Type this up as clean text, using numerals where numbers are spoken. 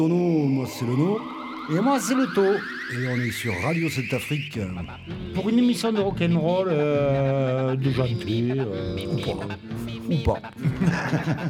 Tono, moi c'est le no, Et moi, c'est le taux. et on est sur Radio Centrafrique. Pour une émission de rock'n'roll, de gentil, Ou pas.